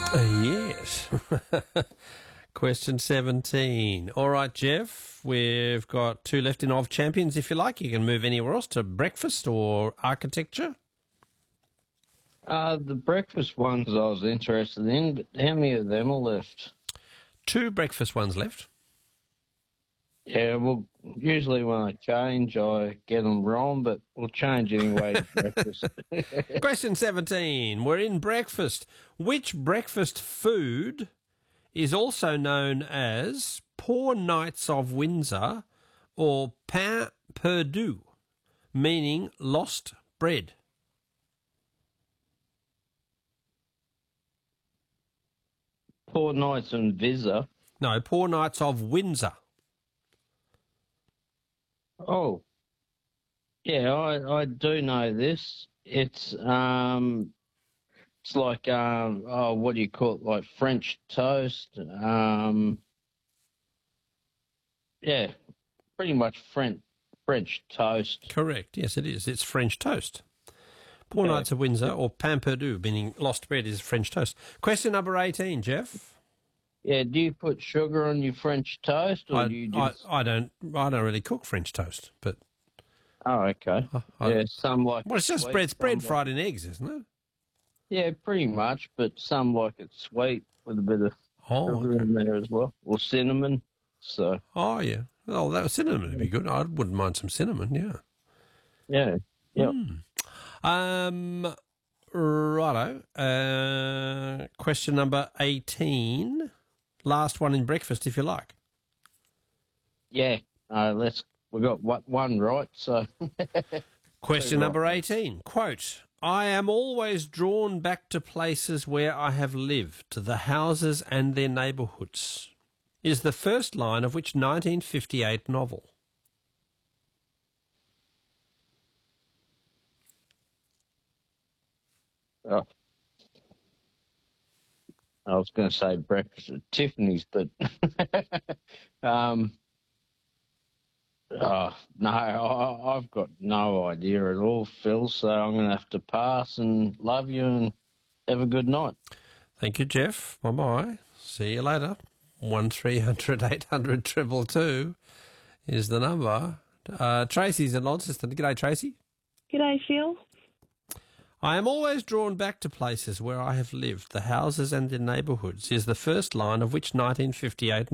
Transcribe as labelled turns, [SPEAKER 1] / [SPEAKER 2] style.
[SPEAKER 1] Yes. Question 17. All right, Jeff, we've got two left in Of Champions. If you like, you can move anywhere else to breakfast or architecture.
[SPEAKER 2] The breakfast ones I was interested in, but how many of them are left?
[SPEAKER 1] Two breakfast ones left.
[SPEAKER 2] Yeah, well, usually when I change, I get them wrong, but we'll change anyway to breakfast.
[SPEAKER 1] Question 17. We're in breakfast. Which breakfast food is also known as Poor Knights of Windsor or pain perdu, meaning lost bread?
[SPEAKER 2] Poor Knights and Visa.
[SPEAKER 1] No, Poor Knights of Windsor.
[SPEAKER 2] Oh, yeah, I do know this. It's like what do you call it? Like French toast. Yeah, pretty much French toast.
[SPEAKER 1] Correct. Yes, it is. It's French toast. Poor Knights of Windsor or pain perdu, meaning lost bread, is French toast. Question number 18, Jeff.
[SPEAKER 2] Yeah, do you put sugar on your French toast, or do you just?
[SPEAKER 1] I don't really cook French toast, but
[SPEAKER 2] Oh, okay. Yeah, some like.
[SPEAKER 1] well, it's just
[SPEAKER 2] sweet,
[SPEAKER 1] bread. It's bread
[SPEAKER 2] some
[SPEAKER 1] fried in eggs, isn't it?
[SPEAKER 2] Yeah, pretty much, but some like it sweet with a bit of sugar
[SPEAKER 1] okay.
[SPEAKER 2] in there as well, or cinnamon. So.
[SPEAKER 1] Oh yeah. Oh, that cinnamon would be good. I wouldn't mind some cinnamon. Yeah.
[SPEAKER 2] Yeah. Yep.
[SPEAKER 1] Righto. Question number 18. Last one in breakfast, if you like.
[SPEAKER 2] Yeah. We got one right. So.
[SPEAKER 1] Question number 18. Quote, I am always drawn back to places where I have lived, the houses and their neighbourhoods, is the first line of which 1958 novel?
[SPEAKER 2] Oh. I was going to say breakfast at Tiffany's, but no, I've got no idea at all, Phil. So I'm going to have to pass and love you and have a good night.
[SPEAKER 1] Thank you, Jeff. Bye-bye. See you later. 1300 800 222 is the number. Tracy's in Launceston. G'day, Tracy.
[SPEAKER 3] G'day, Phil.
[SPEAKER 1] I am always drawn back to places where I have lived, the houses and their neighbourhoods, is the first line of which 1958